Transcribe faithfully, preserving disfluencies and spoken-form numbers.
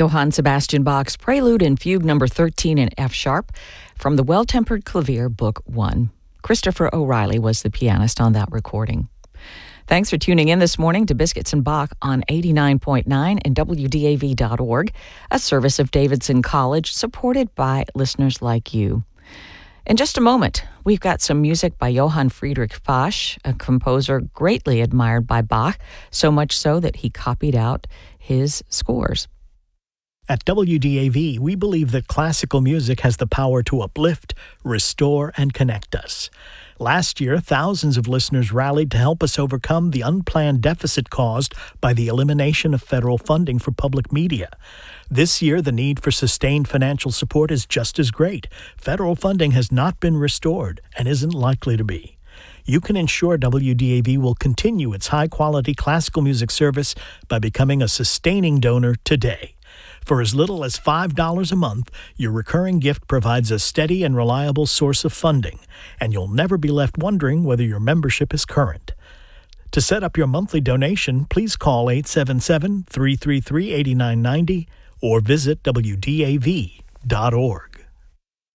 Johann Sebastian Bach's Prelude and Fugue number thirteen in F sharp from the Well-Tempered Clavier, Book one. Christopher O'Reilly was the pianist on that recording. Thanks for tuning in this morning to Biscuits and Bach on eighty-nine point nine and W D A V dot org, a service of Davidson College supported by listeners like you. In just a moment, we've got some music by Johann Friedrich Fasch, a composer greatly admired by Bach, so much so that he copied out his scores. At W D A V, we believe that classical music has the power to uplift, restore, and connect us. Last year, thousands of listeners rallied to help us overcome the unplanned deficit caused by the elimination of federal funding for public media. This year, the need for sustained financial support is just as great. Federal funding has not been restored and isn't likely to be. You can ensure W D A V will continue its high-quality classical music service by becoming a sustaining donor today. For as little as five dollars a month, your recurring gift provides a steady and reliable source of funding, and you'll never be left wondering whether your membership is current. To set up your monthly donation, please call eight seven seven, three three three, eight nine nine zero or visit W D A V dot org.